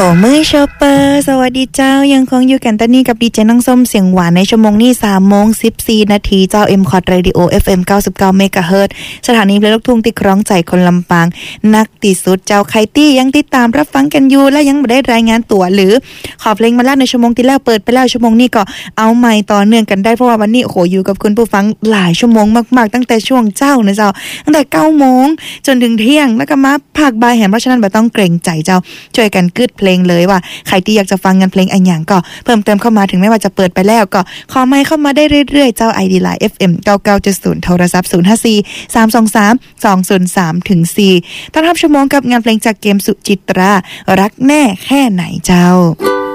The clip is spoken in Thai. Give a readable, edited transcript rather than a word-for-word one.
มือชอปเปอร์สวัสดีเจ้ายังคงอยู่กันตอนนี้กับดีเจน้องส้มเสียงหวานในชั่วโมงนี้ 3:14 นาทีเจ้า M-Cot Radio FM 99 MHz สถานีเพลงลูกทุ่งที่คล้องใจคนลำปางนักที่สุดเจ้าไคตี้ยังติดตามรับฟังกันอยู่และยังไม่ได้รายงานตัวหรือขอเพลงมาแล้วในชั่วโมงที่แล้วเปิดไปแล้วชั่วโมงนี้ก็เอาใหม่ต่อเนื่องกันได้เพราะว่าวันนี้โอ้โหอยู่กับคุณผู้ฟังหลายชั่วโมงมากๆตั้งแต่ช่วงเจ้านะเจ้าตั้งแต่ 9 โมงจนถึงเที่ยงแล้วก็มาภาคบ่ายแห่งเพราะฉะนั้นบ่ต้องเกรงใจเจ้าช่วยกันกึดเพลงเลยว่าใครที่อยากจะฟังงานเพลงอันอย่างก็เพิ่มเติมเข้ามาถึงไม่ว่าจะเปิดไปแล้วก็ขอไมค์เข้ามาได้เรื่อยๆเจ้า ID Line FM 9970โทรศัพท์054 323 203ถึง4ต้อนรับชั่วโมงกับงานเพลงจากเกมสุจิตรารักแน่แค่ไหนเจ้า